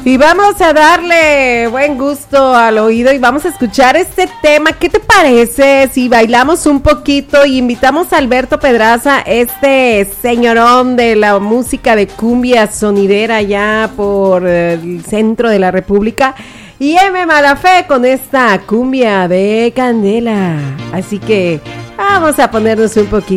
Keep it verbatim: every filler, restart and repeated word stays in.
Y vamos a darle buen gusto al oído y vamos a escuchar este tema. ¿Qué te parece si bailamos un poquito y invitamos a Alberto Pedraza, este señorón de la música de cumbia sonidera ya por el centro de la República? Y M. Malafé con esta cumbia de Candela. Así que vamos a ponernos un poquito.